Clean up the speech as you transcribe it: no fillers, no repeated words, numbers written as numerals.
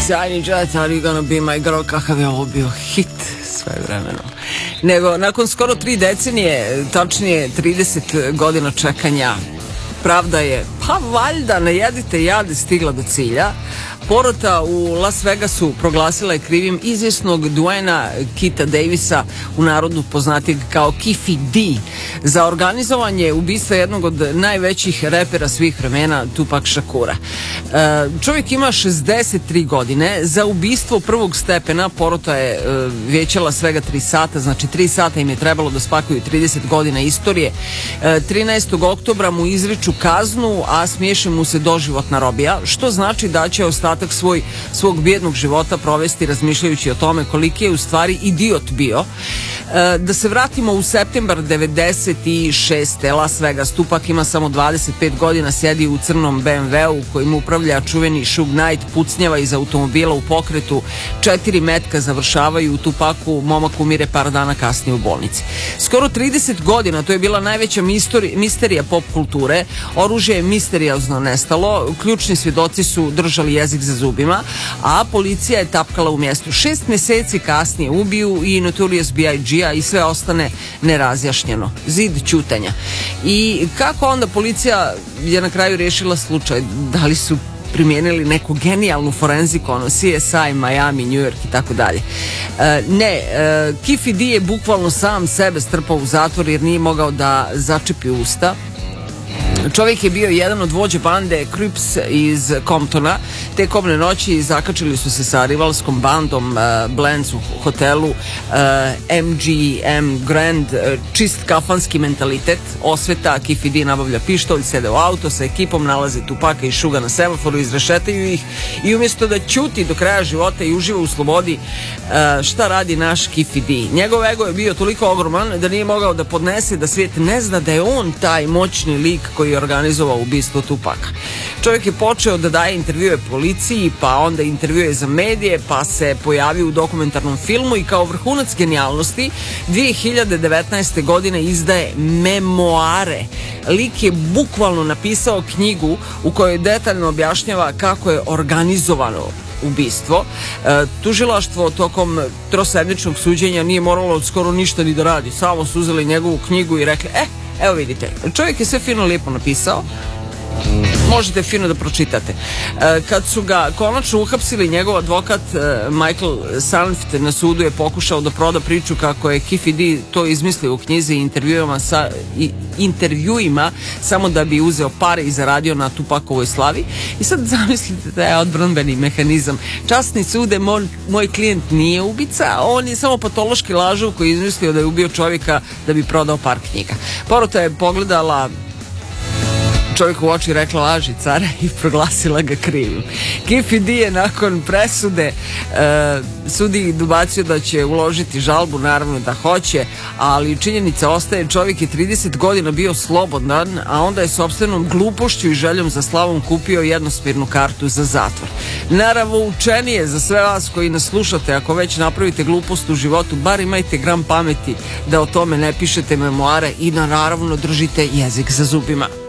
Sjajni Jet, Are You Gonna Be My Girl, kakav je ovo bio hit sve vremenom. Nego, nakon skoro 3 decenije, tačnije 30 godina čekanja, pravda je, pa valjda, najedite jade, stigla do cilja. Porota u Las Vegasu proglasila je krivim izvjesnog Dwayna Kita Davisa, u narodu poznatijeg kao Kiffy D, za organizovanje ubistva jednog od najvećih repera svih vremena, Tupac Šakura. Čovjek ima 63 godine. Za ubistvo prvog stepena porota je vijećala svega 3 sata, znači 3 sata im je trebalo da spakuju 30 godina istorije. 13. oktobra mu izriču kaznu, a smiješe mu se doživotna robija, što znači da će ostatak svog bijednog života provesti razmišljajući o tome koliki je u stvari idiot bio. Da se vratimo u septembar 96. Las Vegas. Tupac ima samo 25 godina, sjedi u crnom BMW-u kojim upravlja čuveni Suge Knight, pucnjava iz automobila u pokretu, 4 metka završavaju u Tupacu, momak umire par dana kasnije u bolnici. Skoro 30 godina, to je bila najveća misterija pop kulture, oružje je misteriozno nestalo, ključni svjedoci su držali jezik za zubima, a policija je tapkala u mjestu. 6 mjeseci kasnije ubiju i Notorious B.I.G.-a i sve ostane nerazjašnjeno. Zid ćutanja. I kako onda policija je na kraju riješila slučaj? Da li su primijenili neku genijalnu forenziku, ono CSI, Miami, New York i tako dalje? Ne, Kiffy D je bukvalno sam sebe strpao u zatvor jer nije mogao da začepi usta. Čovjek je bio jedan od vođe bande Crips iz Comptona. Te kobne noći zakačili su se sa rivalskom bandom Blends u hotelu MGM Grand. Čist kafanski mentalitet, osveta. Kiffy D nabavlja pištolj, sede u auto sa ekipom, nalaze Tupaka i Suga na semaforu, izrešetaju ih i umjesto da ćuti do kraja života i uživa u slobodi, šta radi naš Kiffy D? Njegov ego je bio toliko ogroman da nije mogao da podnese da svijet ne zna da je on taj moćni lik koji je organizovao ubistvo Tupaka. Čovjek je počeo da daje intervjue policiji, pa onda intervjue za medije, pa se pojavio u dokumentarnom filmu i kao vrhunac genijalnosti 2019. godine izdaje memoare. Lik je bukvalno napisao knjigu u kojoj detaljno objašnjava kako je organizovano ubistvo. Tužilaštvo tokom trosedmičnog suđenja nije moralo skoro ništa ni da radi. Samo su uzeli njegovu knjigu i rekli, evo vidite, čovjek je sve fino lijepo napisao, možete fino da pročitate. Kad su ga konačno uhapsili, njegov advokat Michael Sanft na sudu je pokušao da proda priču kako je Kiffy D to izmislio u knjizi i intervjuima samo da bi uzeo pare i zaradio na Tupakovoj slavi. I sad zamislite da je odbranbeni mehanizam. Časni sude, moj klijent nije ubica, on je samo patološki lažov koji je izmislio da je ubio čovjeka da bi prodao par knjiga. Porota je pogledala čovjeku u oči i rekla laži cara i proglasila ga krivim. Kiffy D je nakon presude sudi dobacio da će uložiti žalbu, naravno da hoće, ali činjenica ostaje, čovjek je 30 godina bio slobodan, a onda je sopstvenom glupošću i željom za slavom kupio jednosmjernu kartu za zatvor. Naravno, učenije za sve vas koji nas slušate, ako već napravite glupost u životu, bar imajte gram pameti da o tome ne pišete memoare i da naravno držite jezik za zubima.